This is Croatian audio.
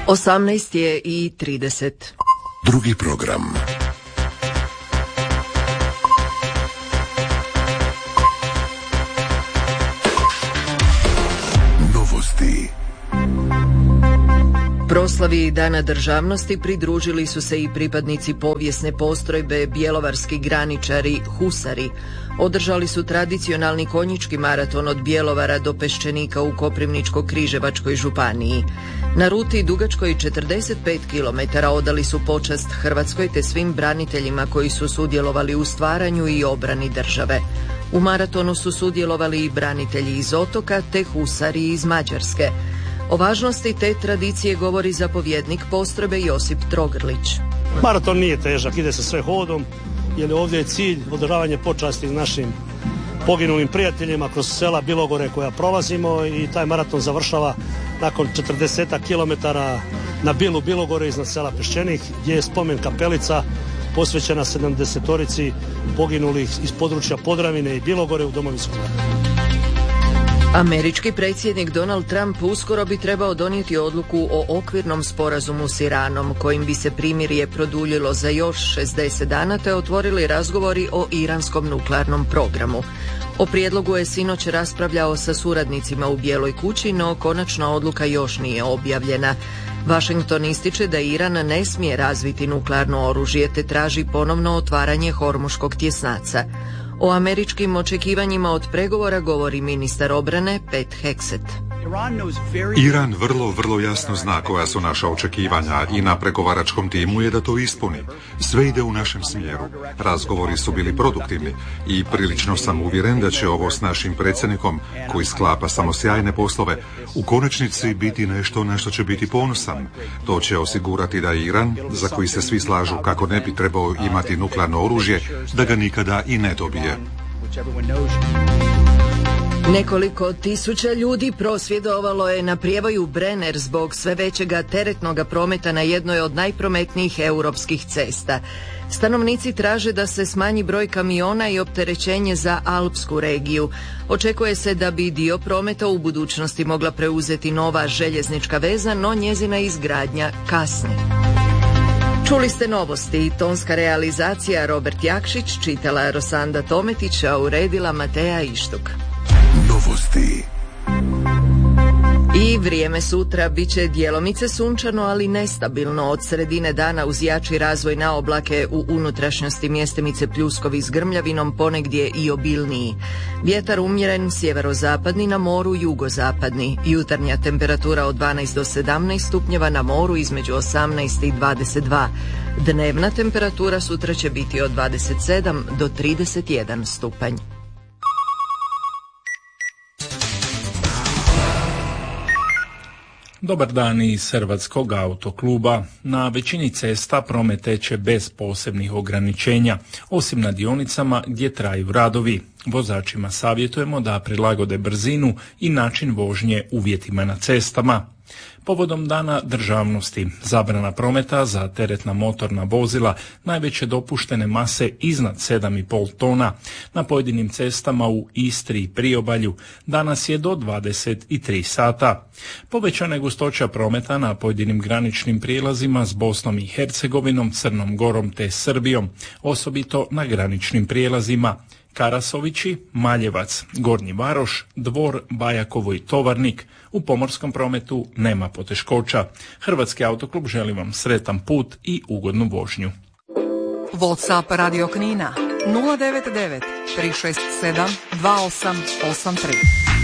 18:30. Drugi program. Novosti. Proslavi Dana državnosti pridružili su se i pripadnici povijesne postrojbe Bjelovarski graničari Husari. Održali su tradicionalni konjički maraton od Bjelovara do Peščenika u Koprivničko-križevačkoj županiji. Na ruti dugačkoj 45 km odali su počast Hrvatskoj te svim braniteljima koji su sudjelovali u stvaranju i obrani države. U maratonu su sudjelovali i branitelji iz Otoka te Husari iz Mađarske. O važnosti te tradicije govori zapovjednik postrojbe Josip Trogrlić. Maraton nije težak, ide se sve hodom, jer ovdje je cilj održavanje počasti našim poginulim prijateljima kroz sela Bilogore koja prolazimo i taj maraton završava nakon 40 km na Bilogore iznad sela Peščenik gdje je spomen kapelica posvećena 70-torici poginulih iz područja Podravine i Bilogore u Domovinskom ratu. Američki predsjednik Donald Trump uskoro bi trebao donijeti odluku o okvirnom sporazumu s Iranom, kojim bi se primirje produljilo za još 60 dana te otvorili razgovori o iranskom nuklearnom programu. O prijedlogu je sinoć raspravljao sa suradnicima u Bijeloj kući, no konačna odluka još nije objavljena. Washington ističe da Iran ne smije razviti nuklearno oružje te traži ponovno otvaranje Hormuškog tjesnaca. O američkim očekivanjima od pregovora govori ministar obrane Pete Hegseth. Iran vrlo jasno zna koja su naša očekivanja i na pregovaračkom timu je da to ispuni. Sve ide u našem smjeru. Razgovori su bili produktivni i prilično sam uvjeren da će ovo s našim predsjednikom, koji sklapa samo sjajne poslove, u konačnici biti nešto na što će biti ponosan. To će osigurati da Iran, za koji se svi slažu kako ne bi trebao imati nuklearno oružje, da ga nikada i ne dobije. Nekoliko tisuća ljudi prosvjedovalo je na prijevaju Brenner zbog sve većega teretnoga prometa na jednoj od najprometnijih europskih cesta. Stanovnici traže da se smanji broj kamiona i opterećenje za alpsku regiju. Očekuje se da bi dio prometa u budućnosti mogla preuzeti nova željeznička veza, no njezina izgradnja kasni. Čuli ste novosti, tonska realizacija Robert Jakšić, čitala Rosanda Tometić, a uredila Mateja Ištuk. Novosti. I vrijeme sutra bit će djelomice sunčano, ali nestabilno. Od sredine dana uz jači razvoj na oblake u unutrašnjosti mjestimice pljuskovi s grmljavinom, ponegdje i obilniji. Vjetar umjeren, sjeverozapadni, na moru jugozapadni. Jutarnja temperatura od 12 do 17 stupnjeva, na moru između 18 i 22. Dnevna temperatura sutra će biti od 27 do 31 stupanj. Dobar dan iz Hrvatskog autokluba. Na većini cesta promet teče bez posebnih ograničenja, osim na dionicama gdje traju radovi. Vozačima savjetujemo da prilagode brzinu i način vožnje uvjetima na cestama. Povodom Dana državnosti, zabrana prometa za teretna motorna vozila najveće dopuštene mase iznad 7,5 tona na pojedinim cestama u Istri i Priobalju danas je do 23 sata. Povećana je gustoća prometa na pojedinim graničnim prijelazima s Bosnom i Hercegovinom, Crnom Gorom te Srbijom, osobito na graničnim prijelazima Karasovići, Maljevac, Gornji Varoš, Dvor, Bajakovo i Tovarnik. U pomorskom prometu nema poteškoća. Hrvatski autoklub želi vam sretan put i ugodnu vožnju. WhatsApp Radio Knina 099 367 2883.